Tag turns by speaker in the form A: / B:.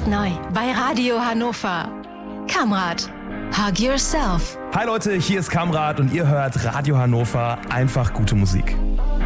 A: neu bei Radio Hannover. Kamrat, Hug Yourself.
B: Hi Leute, hier ist Kamrat und ihr hört Radio Hannover, einfach gute Musik.